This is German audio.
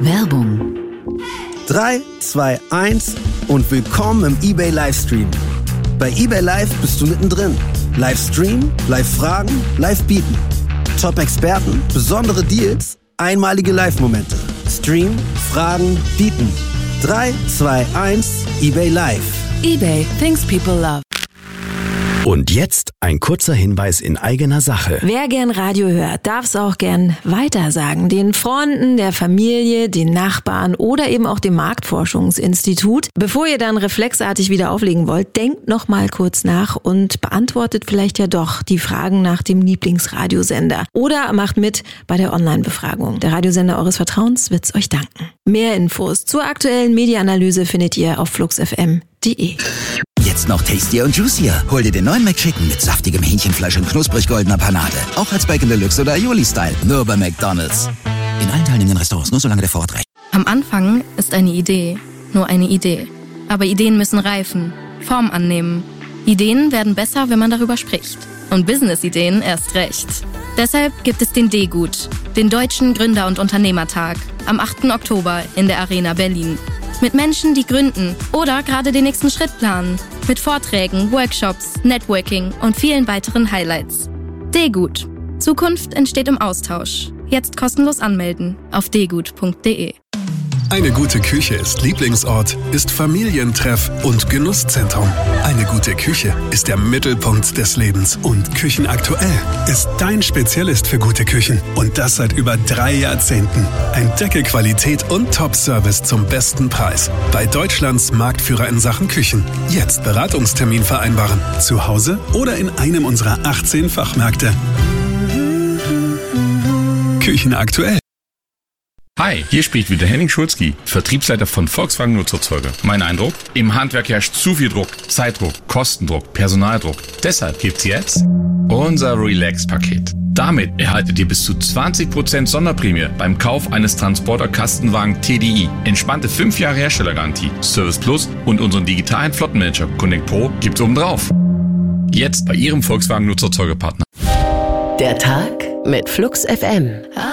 Werbung. 3, 2, 1 und willkommen im eBay Livestream. Bei eBay Live bist du mittendrin. Livestream, Live-Fragen, Live-Bieten. Top-Experten, besondere Deals, einmalige Live-Momente. Stream, Fragen, Bieten. 3, 2, 1, eBay Live. eBay, things people love. Und jetzt ein kurzer Hinweis in eigener Sache. Wer gern Radio hört, darf es auch gern weitersagen. Den Freunden, der Familie, den Nachbarn oder eben auch dem Marktforschungsinstitut. Bevor ihr dann reflexartig wieder auflegen wollt, denkt noch mal kurz nach und beantwortet vielleicht ja doch die Fragen nach dem Lieblingsradiosender. Oder macht mit bei der Online-Befragung. Der Radiosender eures Vertrauens wird's euch danken. Mehr Infos zur aktuellen Mediaanalyse findet ihr auf fluxfm.de. Jetzt noch tastier und juicier. Hol dir den neuen McChicken mit saftigem Hähnchenfleisch und knusprig goldener Panade. Auch als Bacon Deluxe oder Aioli-Style. Nur bei McDonald's. In allen teilnehmenden Restaurants, nur solange der Vorrat reicht. Am Anfang ist eine Idee nur eine Idee. Aber Ideen müssen reifen, Form annehmen. Ideen werden besser, wenn man darüber spricht. Und Business-Ideen erst recht. Deshalb gibt es den D-Gut, den Deutschen Gründer- und Unternehmertag, am 8. Oktober in der Arena Berlin. Mit Menschen, die gründen oder gerade den nächsten Schritt planen. Mit Vorträgen, Workshops, Networking und vielen weiteren Highlights. D-Gut. Zukunft entsteht im Austausch. Jetzt kostenlos anmelden auf dgut.de. Eine gute Küche ist Lieblingsort, ist Familientreff und Genusszentrum. Eine gute Küche ist der Mittelpunkt des Lebens. Und Küchenaktuell ist dein Spezialist für gute Küchen. Und das seit über 3 Jahrzehnten. Ein Deckel Qualität und Top-Service zum besten Preis. Bei Deutschlands Marktführer in Sachen Küchen. Jetzt Beratungstermin vereinbaren. Zu Hause oder in einem unserer 18 Fachmärkte. Küchenaktuell. Hi, hier spricht wieder Henning Schulzki, Vertriebsleiter von Volkswagen Nutzerzeuger. Mein Eindruck? Im Handwerk herrscht zu viel Druck, Zeitdruck, Kostendruck, Personaldruck. Deshalb gibt's jetzt unser Relax-Paket. Damit erhaltet ihr bis zu 20% Sonderprämie beim Kauf eines Transporter-Kastenwagen TDI. Entspannte 5 Jahre Herstellergarantie, Service Plus und unseren digitalen Flottenmanager Connect Pro gibt's obendrauf. Jetzt bei Ihrem Volkswagen Nutzerzeugerpartner. Der Tag mit Flux FM.